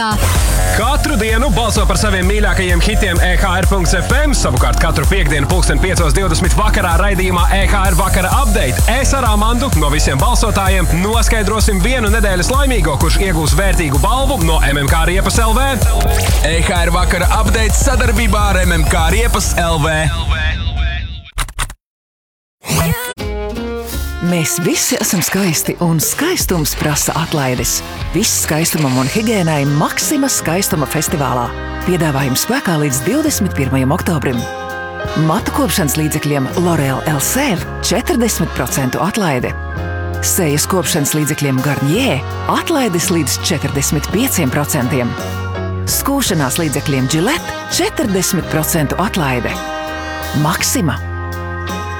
Katru dienu balso par saviem mīļākajiem hitiem EHR.FM, savukārt katru piekdienu 5:20 vakarā raidījumā EHR vakara update. Es ar Amandu no visiem balsotājiem noskaidrosim vienu nedēļas laimīgo, kurš iegūs vērtīgu balvu no MMK Riepas LV. EHR vakara update sadarbībā ar MMK Riepas LV. Mēs visi esam skaisti, un skaistums prasa atlaides. Viss skaistumam un higiēnai Maxima skaistuma festivālā. Piedāvājums spēkā līdz 21. oktobrim. Matu kopšanas līdzekļiem L'Oréal Elseve 40% atlaide. Sejas kopšanas līdzekļiem Garnier atlaides līdz 45%. Skūšanās līdzekļiem Gillette 40% atlaide. Maxima.